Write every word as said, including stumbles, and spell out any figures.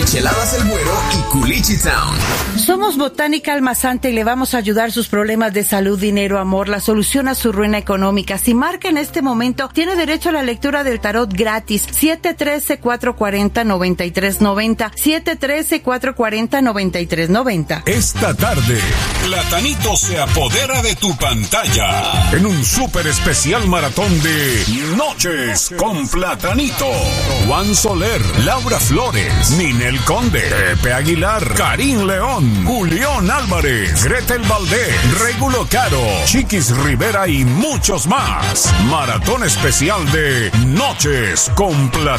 Micheladas El Güero y Culichi Town. Somos Botánica Almazante y le vamos a ayudar sus problemas de salud, dinero, amor, la solución a su ruina económica. Si marca en este momento, tiene derecho a la lectura del tarot gratis. siete uno tres, cuatro cuatro cero, nueve tres nueve cero. siete uno tres, cuatro cuatro cero, nueve tres nueve cero. Esta tarde, Platanito se apodera de tu pantalla en un súper especial maratón de Noches con Platanito. Juan Soler, Laura Flores, Ninel Conde, Pepe Aguilar, Karim León, Julián Álvarez, Gretel Valdés, Regulo Caro, Chiquis Rivera y muchos más. Maratón especial de Noches con Platanito.